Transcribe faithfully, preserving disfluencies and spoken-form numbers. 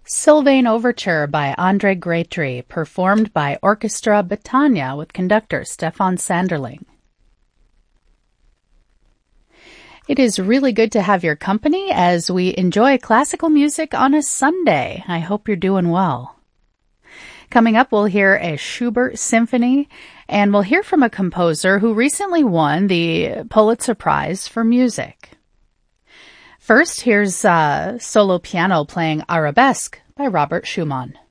Sylvain Overture by André Grétry, performed by Orchestra Britannia with conductor Stefan Sanderling. It is really good to have your company as we enjoy classical music on a Sunday. I hope you're doing well. Coming up, we'll hear a Schubert symphony, and we'll hear from a composer who recently won the Pulitzer Prize for Music. First, here's uh, solo piano playing Arabesque by Robert Schumann.